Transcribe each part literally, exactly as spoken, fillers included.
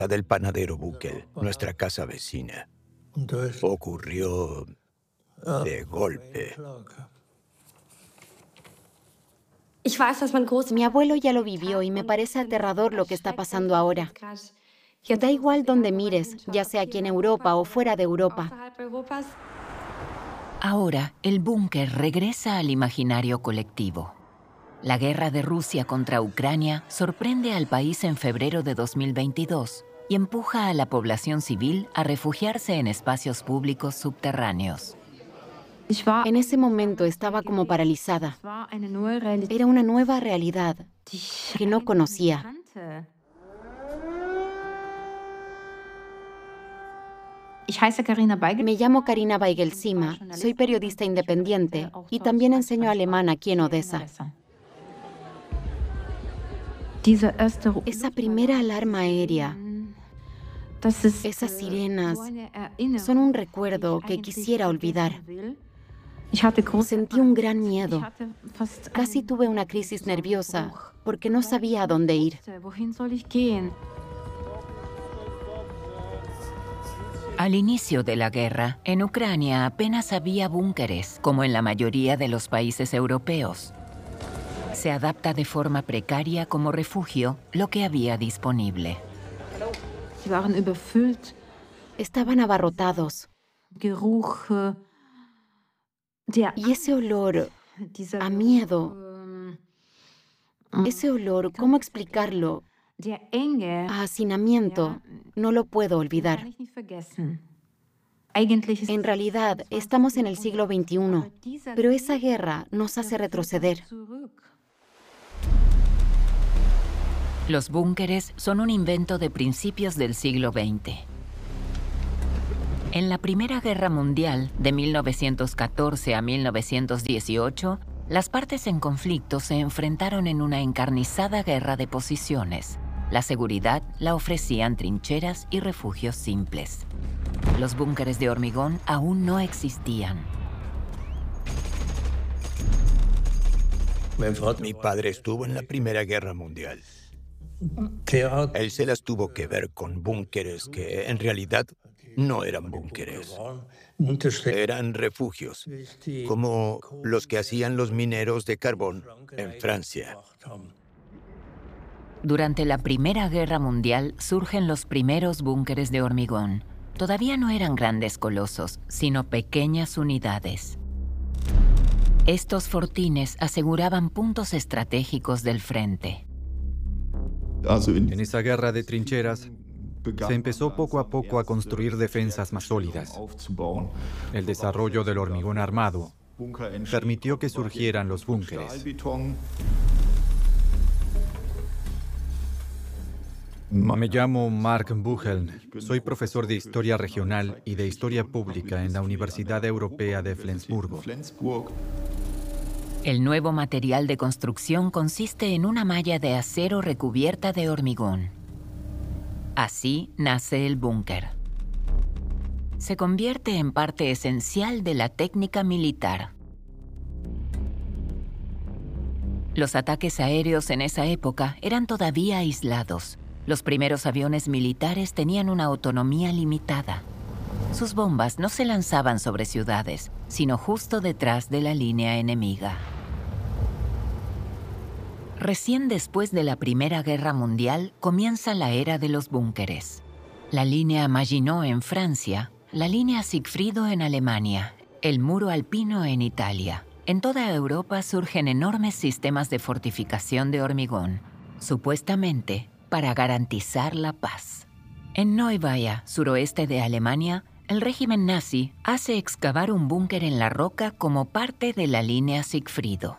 La del panadero Buckel, nuestra casa vecina. Ocurrió de golpe. Mi abuelo ya lo vivió y me parece aterrador lo que está pasando ahora. Da igual donde mires, ya sea aquí en Europa o fuera de Europa. Ahora, el búnker regresa al imaginario colectivo. La guerra de Rusia contra Ucrania sorprende al país en febrero de dos mil veintidós y empuja a la población civil a refugiarse en espacios públicos subterráneos. En ese momento estaba como paralizada. Era una nueva realidad que no conocía. Me llamo Karina Weigel-Sima, soy periodista independiente y también enseño alemán aquí en Odessa. Esa primera alarma aérea, esas sirenas, son un recuerdo que quisiera olvidar. Sentí un gran miedo. Casi tuve una crisis nerviosa porque no sabía a dónde ir. Al inicio de la guerra, en Ucrania apenas había búnkeres, como en la mayoría de los países europeos. Se adapta de forma precaria como refugio lo que había disponible. Estaban abarrotados. Y ese olor a miedo, ese olor, ¿cómo explicarlo? A hacinamiento, no lo puedo olvidar. En realidad, estamos en el siglo veintiuno, pero esa guerra nos hace retroceder. Los búnkeres son un invento de principios del siglo veinte. En la Primera Guerra Mundial, de mil novecientos catorce a mil novecientos dieciocho, las partes en conflicto se enfrentaron en una encarnizada guerra de posiciones. La seguridad la ofrecían trincheras y refugios simples. Los búnkeres de hormigón aún no existían. Mi padre estuvo en la Primera Guerra Mundial. Él se las tuvo que ver con búnkeres que en realidad no eran búnkeres. Eran refugios, como los que hacían los mineros de carbón en Francia. Durante la Primera Guerra Mundial surgen los primeros búnkeres de hormigón. Todavía no eran grandes colosos, sino pequeñas unidades. Estos fortines aseguraban puntos estratégicos del frente. En esa guerra de trincheras, se empezó poco a poco a construir defensas más sólidas. El desarrollo del hormigón armado permitió que surgieran los búnkeres. Me llamo Mark Bucheln. Soy profesor de Historia Regional y de Historia Pública en la Universidad Europea de Flensburgo. El nuevo material de construcción consiste en una malla de acero recubierta de hormigón. Así nace el búnker. Se convierte en parte esencial de la técnica militar. Los ataques aéreos en esa época eran todavía aislados. Los primeros aviones militares tenían una autonomía limitada. Sus bombas no se lanzaban sobre ciudades, sino justo detrás de la línea enemiga. Recién después de la Primera Guerra Mundial comienza la era de los búnkeres. La línea Maginot en Francia, la línea Sigfrido en Alemania, el muro alpino en Italia. En toda Europa surgen enormes sistemas de fortificación de hormigón, supuestamente para garantizar la paz. En Neuweier, suroeste de Alemania, el régimen nazi hace excavar un búnker en la roca como parte de la línea Sigfrido.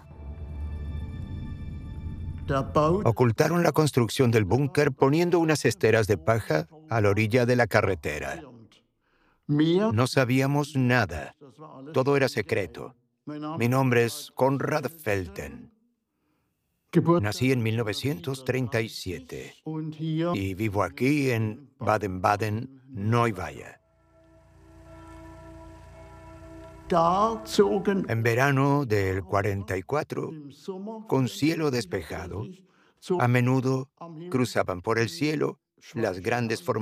Ocultaron la construcción del búnker poniendo unas esteras de paja a la orilla de la carretera. No sabíamos nada. Todo era secreto. Mi nombre es Konrad Felten. Nací en mil novecientos treinta y siete y vivo aquí en Baden-Baden, Neuweier. En verano del cuarenta y cuatro, con cielo despejado, a menudo cruzaban por el cielo las grandes formaciones